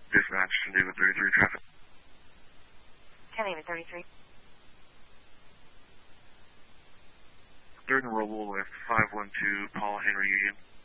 Dispatch, San David 33 traffic. San David 33. Third and Roble with 512 Paul Henry Union.